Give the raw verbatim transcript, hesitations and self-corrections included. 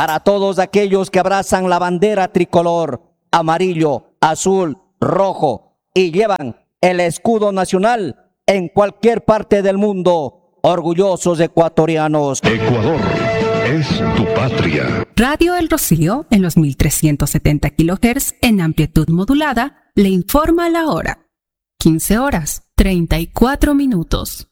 Para todos aquellos que abrazan la bandera tricolor, amarillo, azul, rojo y llevan el escudo nacional en cualquier parte del mundo, orgullosos ecuatorianos. Ecuador es tu patria. Radio El Rocío, en los mil trescientos setenta kilohertz en amplitud modulada, le informa la hora. quince horas, treinta y cuatro minutos.